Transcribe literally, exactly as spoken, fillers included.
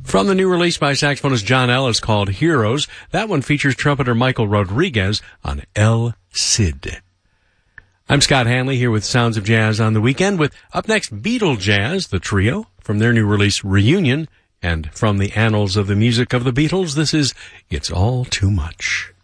From the new release by saxophonist John Ellis called Heroes, that one features trumpeter Michael Rodriguez on El Cid. I'm Scott Hanley here with Sounds of Jazz on the Weekend with up next Beatle Jazz, the trio, from their new release Reunion, and from the annals of the music of the Beatles, this is It's All Too Much.